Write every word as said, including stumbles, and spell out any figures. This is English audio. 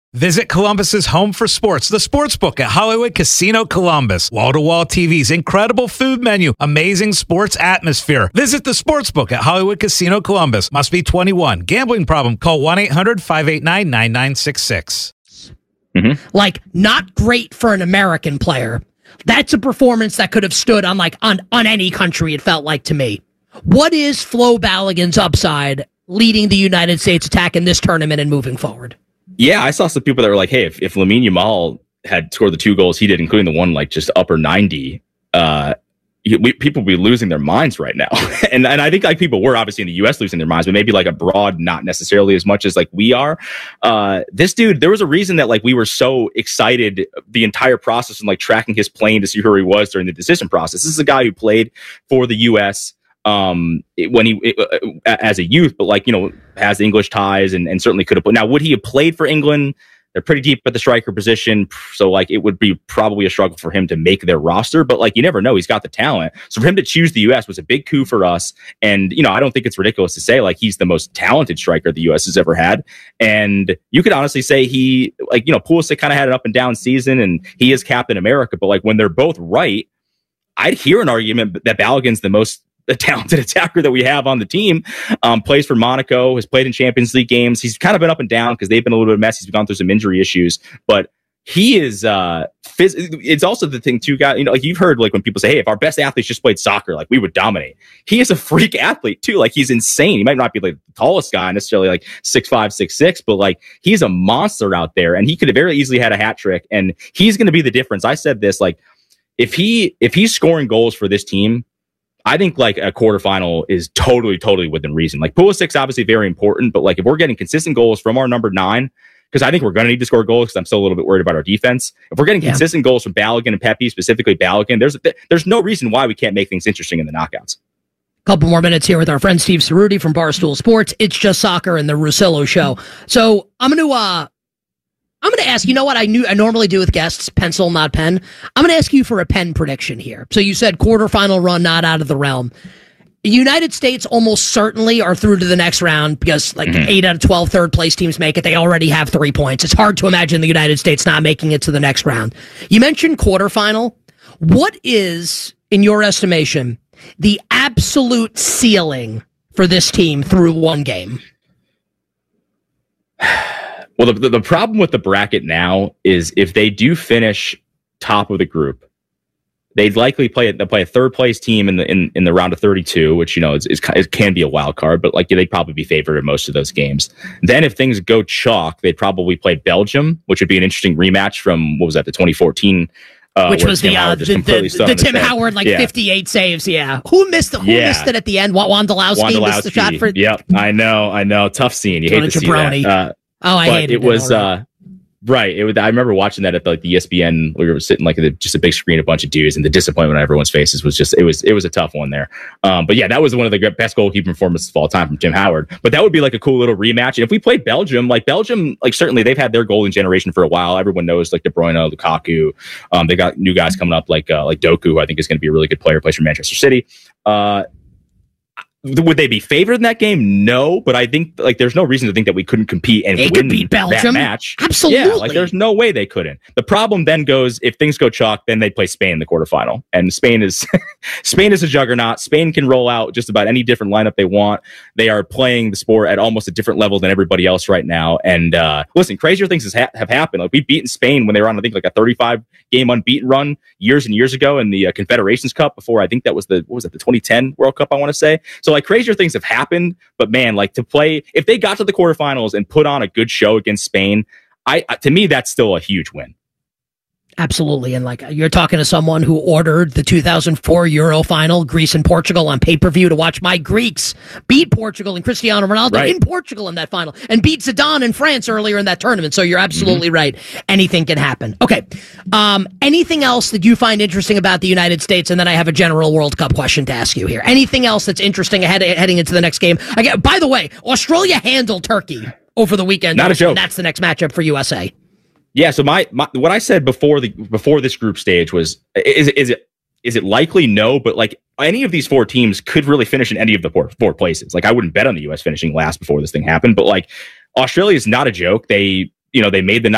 Visit Columbus's home for sports, the Sportsbook at Hollywood Casino Columbus. Wall-to-wall T Vs, incredible food menu, amazing sports atmosphere. Visit the Sportsbook at Hollywood Casino Columbus. Must be twenty-one. Gambling problem? Call one eight hundred five eight nine nine nine six six. Mm-hmm. Like, not great for an American player. That's a performance that could have stood on like on, on any country, it felt like to me. What is Flo Balogun's upside leading the United States attack in this tournament and moving forward? Yeah, I saw some people that were like, hey, if, if Lamine Yamal had scored the two goals he did, including the one like just upper ninety, uh, we, people would be losing their minds right now. and and I think like people were obviously in the U S losing their minds, but maybe like abroad, not necessarily as much as like we are. Uh, this dude, there was a reason that like we were so excited the entire process and like tracking his plane to see who he was during the decision process. This is a guy who played for the U S um it, when he it, uh, as a youth, but like, you know, has English ties and, and certainly could have played. Now, would he have played for England? They're pretty deep at the striker position, so like it would be probably a struggle for him to make their roster, but like you never know, he's got the talent. So for him to choose the U S was a big coup for us. And you know, I don't think it's ridiculous to say like he's the most talented striker the U S has ever had. And you could honestly say he, like, you know, Pulisic kind of had an up and down season and he is Captain America, but like when they're both right, I'd hear an argument that Balogun's the most a talented attacker that we have on the team. Um, plays for Monaco, has played in Champions League games. He's kind of been up and down because they've been a little bit messy. He's gone through some injury issues, but he is, uh, phys- it's also the thing too, guys, you know, like you've heard like when people say, hey, if our best athletes just played soccer, like we would dominate. He is a freak athlete too. Like he's insane. He might not be like the tallest guy necessarily, like six five, six six, but like he's a monster out there and he could have very easily had a hat trick and he's going to be the difference. I said this, like if he, if he's scoring goals for this team, I think like a quarterfinal is totally, totally within reason. Like Pulisic's obviously very important, but like if we're getting consistent goals from our number nine, because I think we're going to need to score goals because I'm still a little bit worried about our defense. If we're getting yeah. consistent goals from Balogun and Pepe, specifically Balogun, there's there's no reason why we can't make things interesting in the knockouts. Couple more minutes here with our friend Steve Cerruti from Barstool Sports. It's Just Soccer and the Russillo Show. So I'm going to uh, I'm going to ask, you know what I knew I normally do with guests, pencil, not pen. I'm going to ask you for a pen prediction here. So you said quarterfinal run, not out of the realm. The United States almost certainly are through to the next round because like mm-hmm. eight out of twelve third place teams make it. They already have three points. It's hard to imagine the United States not making it to the next round. You mentioned quarterfinal. What is, in your estimation, the absolute ceiling for this team through one game? Well, the, the, the problem with the bracket now is if they do finish top of the group, they'd likely play they'll play a third place team in the in, in the round of thirty-two, which you know is, is it can be a wild card, but like they'd probably be favored in most of those games. Then if things go chalk, they'd probably play Belgium, which would be an interesting rematch from what was that the twenty fourteen. Uh, Which was the uh, the, the, the Tim Howard like yeah. fifty-eight saves, yeah. Who missed the, who yeah. missed it at the end? Wondolowski missed the shot for. Yep, I know, I know. Tough scene. You hate to Jabroni. see that. Uh, Oh, I hated it. It was uh, right. It was. I remember watching that at the, like the E S P N. We were sitting like at the, just a big screen, a bunch of dudes, and the disappointment on everyone's faces was just. It was. It was a tough one there. Um, but yeah, that was one of the best goalkeeping performances of all time from Tim Howard. But that would be like a cool little rematch. And if we played Belgium, like Belgium, like certainly they've had their golden generation for a while. Everyone knows like De Bruyne, Lukaku. Um, they got new guys coming up like uh, like Doku, who I think is going to be a really good player. Plays for Manchester City. Uh, Would they be favored in that game? No, but I think like there's no reason to think that we couldn't compete and they win could beat Belgium. That match. Absolutely. Yeah, like there's no way they couldn't. The problem then goes if things go chalk, then they play Spain in the quarterfinal, and Spain is Spain is a juggernaut. Spain can roll out just about any different lineup they want. They are playing the sport at almost a different level than everybody else right now. And uh, listen, crazier things has ha- have happened. Like we've beaten Spain when they were on I think like a thirty-five game unbeaten run years and years ago in the uh, Confederations Cup. Before I think that was the what was it the twenty ten World Cup I want to say. So like crazier things have happened, but man, like to play if they got to the quarterfinals and put on a good show against Spain, I to me that's still a huge win. Absolutely. And like you're talking to someone who ordered the two thousand four Euro final, Greece and Portugal on pay-per-view to watch my Greeks beat Portugal and Cristiano Ronaldo right. in Portugal in that final and beat Zidane in France earlier in that tournament. So you're absolutely mm-hmm. right. Anything can happen. Okay. Um, anything else that you find interesting about the United States? And then I have a general World Cup question to ask you here. Anything else that's interesting ahead, heading into the next game? Again, by the way, Australia handled Turkey over the weekend. Not a joke. That's the next matchup for U S A. Yeah, so my, my what I said before the before this group stage was is is it is it likely? No, but like any of these four teams could really finish in any of the four, four places. Like I wouldn't bet on the U S finishing last before this thing happened, but like Australia is not a joke. They you know they made the